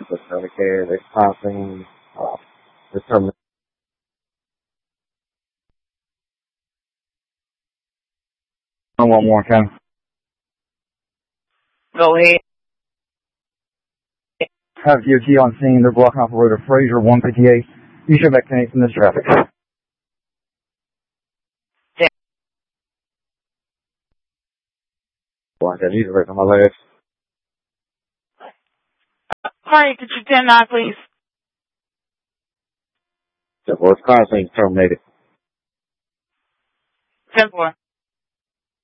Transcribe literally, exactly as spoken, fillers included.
office, okay? They're passing, uh, the terminal. One more, Ken. Go ahead. Have D O T on scene. They're blocking off the road of Fraser one fifty-eight. You should back ten from this traffic. Yeah. Watch that. He's right on my left. Sorry, could you ten nine, please? The first car thing terminated. ten four.